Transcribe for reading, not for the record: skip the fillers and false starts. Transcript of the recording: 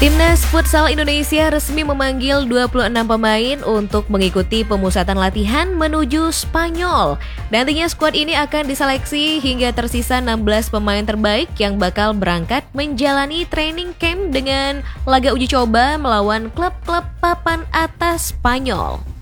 Timnas Futsal Indonesia resmi memanggil 26 pemain untuk mengikuti pemusatan latihan menuju Spanyol. Nantinya skuad ini akan diseleksi hingga tersisa 16 pemain terbaik yang bakal berangkat menjalani training camp dengan laga uji coba melawan klub-klub papan atas Spanyol.